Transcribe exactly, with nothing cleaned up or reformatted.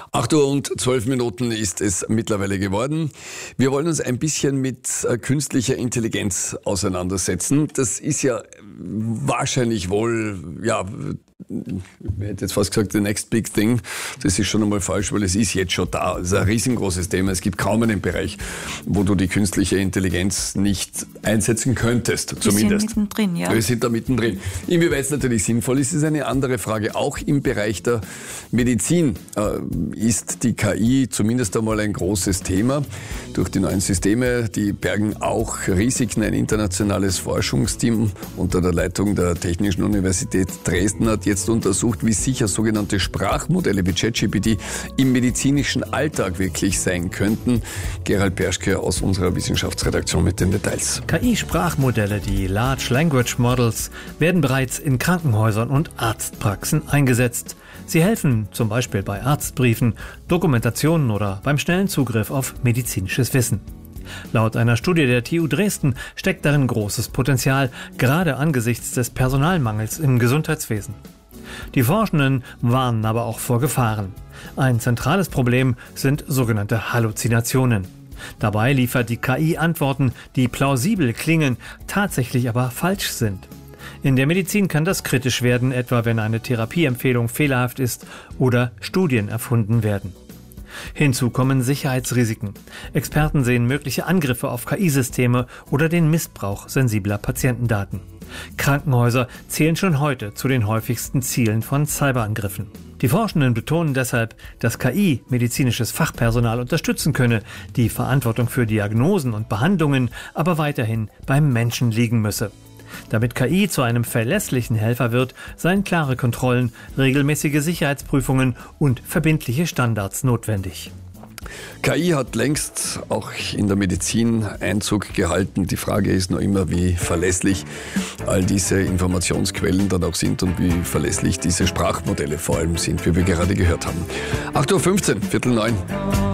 acht Uhr und zwölf Minuten ist es mittlerweile geworden. Wir wollen uns ein bisschen mit äh, künstlicher Intelligenz auseinandersetzen. Das ist ja wahrscheinlich wohl, ja, ich hätte jetzt fast gesagt, the next big thing. Das ist schon einmal falsch, weil es ist jetzt schon da. Es ist ein riesengroßes Thema. Es gibt kaum einen Bereich, wo du die künstliche Intelligenz nicht einsetzen könntest, zumindest. Wir sind mittendrin, ja. Wir sind da mittendrin. Inwieweit es natürlich sinnvoll ist, ist eine andere Frage. Auch im Bereich der Medizin äh, ist die K I zumindest einmal ein großes Thema. Durch die neuen Systeme, die bergen auch Risiken. Ein internationales Forschungsteam unter der Leitung der Technischen Universität Dresden hat jetzt untersucht, wie sicher sogenannte Sprachmodelle wie ChatGPT im medizinischen Alltag wirklich sein könnten. Gerald Perschke aus unserer Wissenschaftsredaktion mit den Details. K I-Sprachmodelle, die Large Language Models, werden bereits in Krankenhäusern und Arztpraxen eingesetzt. Sie helfen zum Beispiel bei Arztbriefen, Dokumentationen oder beim schnellen Zugriff auf medizinisches Wissen. Laut einer Studie der T U Dresden steckt darin großes Potenzial, gerade angesichts des Personalmangels im Gesundheitswesen. Die Forschenden warnen aber auch vor Gefahren. Ein zentrales Problem sind sogenannte Halluzinationen. Dabei liefert die K I Antworten, die plausibel klingen, tatsächlich aber falsch sind. In der Medizin kann das kritisch werden, etwa wenn eine Therapieempfehlung fehlerhaft ist oder Studien erfunden werden. Hinzu kommen Sicherheitsrisiken. Experten sehen mögliche Angriffe auf K I-Systeme oder den Missbrauch sensibler Patientendaten. Krankenhäuser zählen schon heute zu den häufigsten Zielen von Cyberangriffen. Die Forschenden betonen deshalb, dass K I medizinisches Fachpersonal unterstützen könne, die Verantwortung für Diagnosen und Behandlungen aber weiterhin beim Menschen liegen müsse. Damit K I zu einem verlässlichen Helfer wird, seien klare Kontrollen, regelmäßige Sicherheitsprüfungen und verbindliche Standards notwendig. K I hat längst auch in der Medizin Einzug gehalten. Die Frage ist noch immer, wie verlässlich all diese Informationsquellen dann auch sind und wie verlässlich diese Sprachmodelle vor allem sind, wie wir gerade gehört haben. acht Uhr fünfzehn, Viertel neun.